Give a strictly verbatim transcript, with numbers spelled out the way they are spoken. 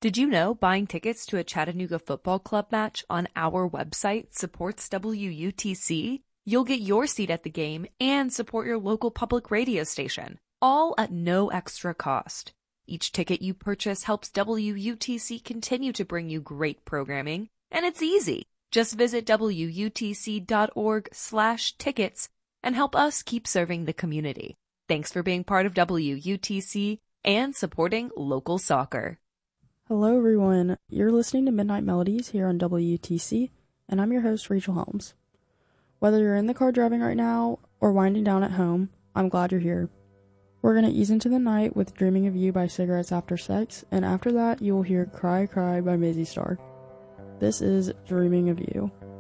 Did you know buying tickets to a Chattanooga Football Club match on our website supports W U T C? You'll get your seat at the game and support your local public radio station, all at no extra cost. Each ticket you purchase helps W U T C continue to bring you great programming, and it's easy. Just visit W U T C dot org slash tickets and help us keep serving the community. Thanks for being part of W U T C and supporting local soccer. Hello everyone, you're listening to Midnight Melodies here on W U T C, and I'm your host Rachel Helms. Whether you're in the car driving right now or winding down at home, I'm glad you're here. We're going to ease into the night with Dreaming of You by Cigarettes After Sex, and after that you will hear Cry Cry by Mazzy Star. This is Dreaming of You.